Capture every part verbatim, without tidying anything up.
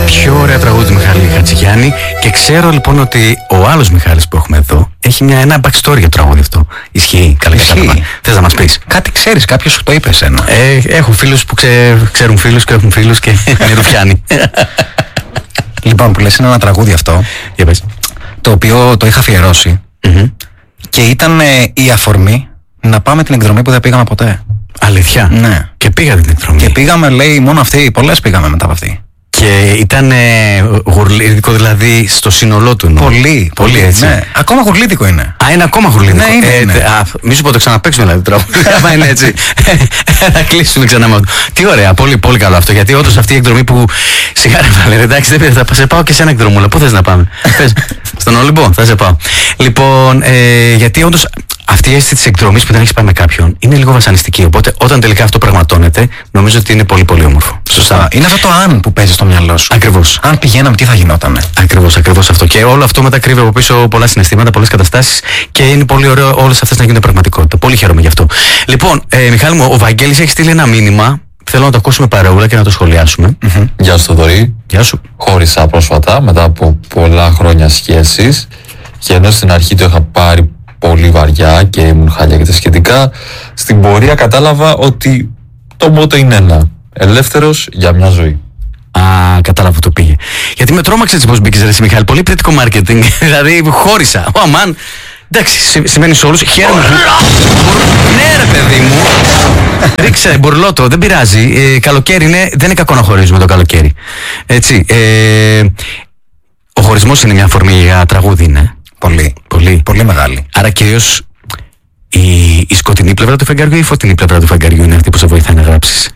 Πιο ωραία τραγούδι του Μιχάλη Χατζηγιάννη. Και ξέρω λοιπόν ότι ο άλλος Μιχάλης που έχουμε εδώ έχει μια, ένα backstory για το τραγούδι αυτό. Ισχύει, καλά κατάλαβα. Θες να μας πεις? Κάτι ξέρεις, κάποιος σου το είπε εσένα? Ε, έχω φίλους που ξε, ξέρουν φίλους και έχουν φίλους και είναι ρουφιάνοι. Λοιπόν, που λες, είναι ένα τραγούδι αυτό, Για πες. το οποίο το είχα αφιερώσει Mm-hmm. και ήταν ε, η αφορμή να πάμε την εκδρομή που δεν πήγαμε ποτέ. Αλήθεια? Ναι. Και πήγατε την εκδρομή? Και πήγαμε, λέει, μόνο αυτή, πολλές πήγαμε μετά από αυτή. Και ήταν ε, γουρλίδικο δηλαδή στο σύνολό του? Εννοώ. Πολύ, πολύ έτσι. Ναι. Ακόμα γουρλίδικο είναι. Α, είναι ακόμα γουρλίδικο. Ναι, είναι, ε, είναι. Α, μη σου πω το ξαναπαίξουμε δηλαδή το τραγούδι. Άμα είναι έτσι. Θα κλείσουμε ξανά με αυτό. Τι ωραία, πολύ, πολύ καλό αυτό. Γιατί όντως αυτή η εκδρομή που σιγά ρε βάλε, εντάξει, δεν θα σε πάω και σε ένα εκδρομούλα. Πού θες να πάμε? Πες, στον Όλυμπο, θα σε πάω. Λοιπόν, ε, γιατί όντως αυτή η αίσθηση της εκδρομής που δεν έχεις πάει με κάποιον είναι λίγο βασανιστική. Οπότε όταν τελικά αυτό πραγματώνεται, νομίζω ότι είναι πολύ πολύ όμορφο. Σωστά. Είναι αυτό το αν που παίζει στο μυαλό σου. Ακριβώς. Αν πηγαίναμε, τι θα γινότανε. Ακριβώς, ακριβώς αυτό. Και όλο αυτό μετά κρύβει από πίσω πολλά συναισθήματα, πολλές καταστάσεις και είναι πολύ ωραίο όλες αυτές να γίνουν πραγματικότητα. Πολύ χαίρομαι γι' αυτό. Λοιπόν, ε, Μιχάλη μου, ο Βαγγέλης έχει στείλει ένα μήνυμα. Θέλω να το ακούσουμε παρεούλα και να το σχολιάσουμε. Mm-hmm. Γεια σου, Θοδωρή. Γεια σου. Χώρισα πρόσφατα μετά από πολλά χρόνια σχέσης και ενώ στην αρχή το είχα πάρει πολύ βαριά και ήμουν χάλια και τα σχετικά, στην πορεία κατάλαβα ότι το μότο είναι ένα. Ελεύθερος για μια ζωή. Α, κατάλαβα που το πήγε. Γιατί με τρόμαξε έτσι πως μπήκες, ρε εσύ, Μιχάλη. Πολύ πρετικό marketing. Δηλαδή, χώρισα. Ω, αμάν. Εντάξει, σι- σημαίνει σε όλους. Χαίρομαι που... Ναι, ρε παιδί μου. Ρίξε, μπουρλότο, δεν πειράζει. Ε, καλοκαίρι είναι, δεν είναι κακό να χωρίζουμε το καλοκαίρι. Έτσι. Ε, ο χωρισμός είναι μια αφορμή για τραγούδι, είναι. Πολύ. Πολύ. Πολύ μεγάλη. Άρα κυρίως η, η σκοτεινή πλευρά του φεγγαριού ή η φωτεινή πλευρά του φεγγαριού είναι αυτή που σε βοηθάει να γράψεις?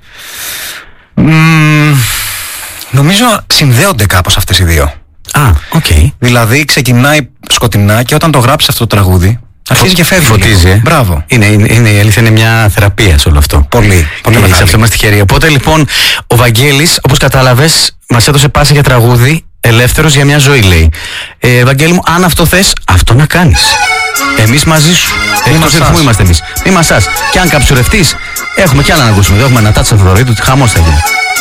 Μ, νομίζω συνδέονται κάπως αυτές οι δύο. Α, οκ. Okay. Δηλαδή ξεκινάει σκοτεινά και όταν το γράψεις αυτό το τραγούδι αρχίζει και φεύγει. Φωτίζει, ε. Μπράβο. Είναι, είναι, είναι, η αλήθεια είναι μια θεραπεία σε όλο αυτό. Πολύ, πολύ Και μεγάλη. σε αυτό είμαστε τυχεροί. Οπότε λοιπόν, ο Βαγγέλης, όπως κατάλαβες, μας έδωσε πάσα για τραγούδι. Ελεύθερος για μια ζωή, λέει. Ε, Βαγγέλη μου, αν αυτό θες, αυτό να κάνεις. Εμείς μαζί σου. Εκτός ρυθμού είμαστε εμείς. Μη μασάς. Και αν καψουρευτείς, έχουμε κι άλλα να ακούσουμε. Εδώ έχουμε ένα τάτσο Θοδωρή του, χαμός θα γίνει.